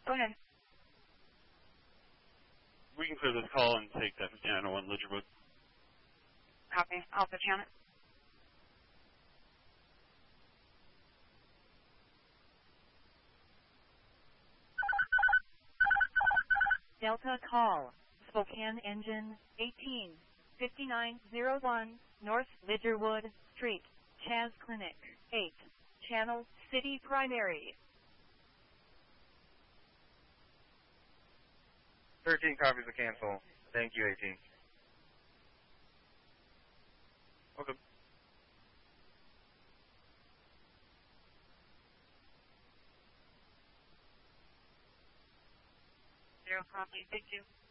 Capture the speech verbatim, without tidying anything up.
Go ahead. We can clear this call and take that fifty-nine oh one Lidgerwood. Copy. I'll put you on it. Delta call. Spokane engine eighteen fifty-nine oh one North Lidgerwood Street, Chaz Clinic eight, Channel City Primary. thirteen copies of cancel. Thank you, eighteen. Okay. Zero copy. Thank you.